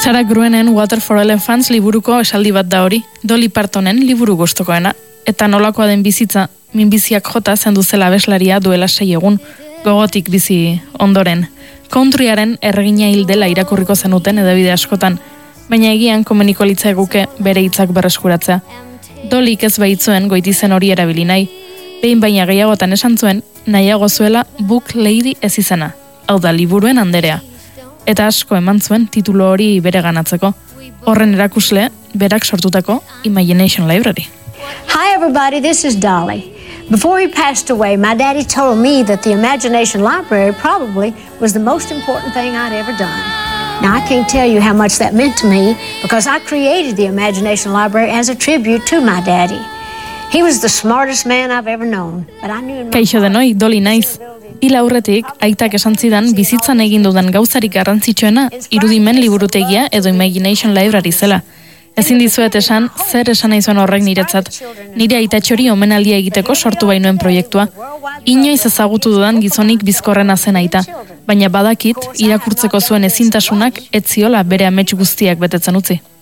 Sarah Gruenen Water for Elephants liburuko esaldi bat da hori, Dolly Partonen liburu gustokoena, eta nolakoa den bizitza, minbiziak jota zendu zela abeslaria duela 6 egun, gogotik bizi ondoren. Countryaren erregina hil dela irakurriko zenuten edabide askotan, baina egian komeniko litzaiguke bere hitzak berreskuratzea. Dollyk ez baitzuen goitizen hori erabili nahi, behin baina gehiagotan esan zuen, nahiago zuela Book Lady ez izena, hau da liburuen anderea. Eta asko eman zuen titulu hori bere ganatzeko. Horren erakusle, berak sortutako Imagination Library. Hi everybody, this is Dolly. Before he passed away, my daddy told me that the Imagination Library probably was the most important thing I'd ever done. Now, I can't tell you how much that meant to me because I created the Imagination Library as a tribute to my daddy. He was the smartest man I've ever known, but I knew in my Kaixo denoi, Dolly naiz. Hil aurretik, aitak esan zidan bizitzan egin dudan gauzarik garrantzitsuena irudimen liburutegia edo Imagination Library zela. Ezin dizuet esan, zer esan nahi zuen horrek niretzat. Nire aitatxori omenaldia egiteko sortu bainuen proiektua. Inoiz ezagutu dudan gizonik bizkorrena zen aita, baina badakit irakurtzeko zuen ezintasunak ez ziola bere amets guztiak betetzen utzi.